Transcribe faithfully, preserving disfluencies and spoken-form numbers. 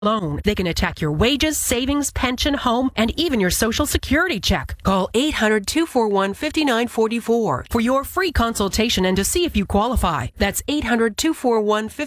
loan. They can attack your wages, savings, pension, home, and even your Social Security check. Call eight hundred, two four one, five nine four four for your free consultation and to see if you qualify. That's eight hundred, two four one, five